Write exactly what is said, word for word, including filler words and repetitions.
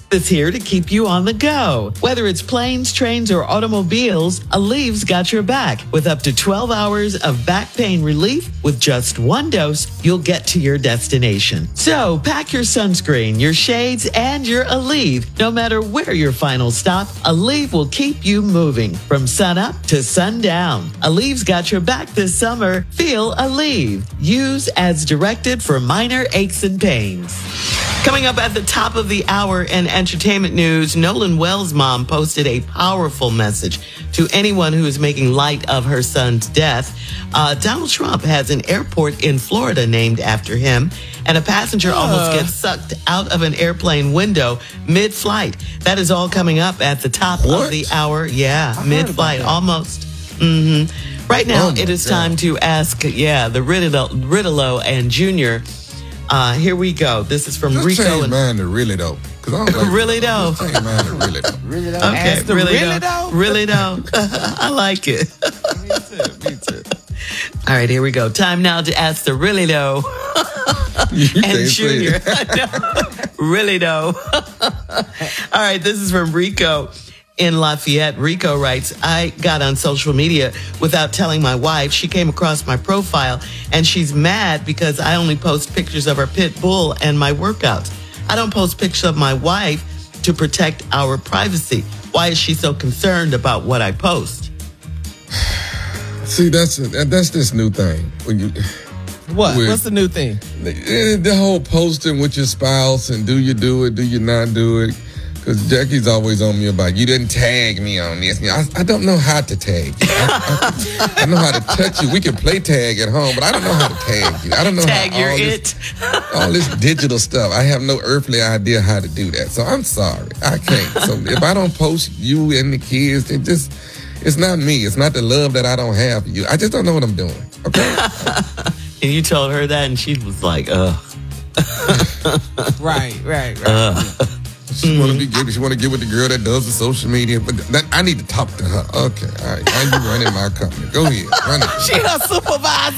It's here to keep you on the go. Whether it's planes, trains, or automobiles, Aleve got your back. With up to twelve hours of back pain relief, with just one dose, you'll get to your destination. So pack your sunscreen, your shades, and your Aleve. No matter where your final stop, Aleve will keep you moving from sun up to sundown. Aleve's got your back this summer. Feel Aleve. Use as directed for minor aches and pains. Coming up at the top of the hour in entertainment news, Nolan Wells' mom posted a powerful message to anyone who is making light of her son's death. Uh, Donald Trump has an airport in Florida named after him, and a passenger uh. almost gets sucked out of an airplane window mid-flight. That is all coming up at the top what? of the hour. Yeah, mid-flight, almost. Mm-hmm. Right now, oh it is God. time to ask, yeah, the Riddle, Riddle and Junior Uh, here we go. This is from Just Rico. change and mine to really though. Cause I don't like Really though. Just change mine to really though. Really though? Okay, Ask the really, really though. though? Really though. I like it. Me too. Me too. All right, here we go. Time now to ask the really though You and can't say Junior. it. Really though. All right, this is from Rico in Lafayette. Rico writes, I got on social media without telling my wife. She came across my profile and she's mad because I only post pictures of our pit bull and my workouts. I don't post pictures of my wife to protect our privacy. Why is she so concerned about what I post? See, that's that's this new thing. When you What? With- What's the new thing? the, the whole posting with your spouse and do you do it, do you not do it? Because Jackie's always on me about, you didn't tag me on this. I, I don't know how to tag you. I, I, I know how to touch you. We can play tag at home, but I don't know how to tag you. I don't know Tag how your all it. this, all this digital stuff. I have no earthly idea how to do that. So I'm sorry. I can't. So if I don't post you and the kids, it just, it's not me. It's not the love that I don't have for you. I just don't know what I'm doing. Okay? And you told her that and she was like, ugh. Right, right, right. Uh. She want to be good. She want to get with the girl that does the social media, but that, I need to talk to her. Okay, all right. Now you running my company. Go ahead, run it. She her supervisor.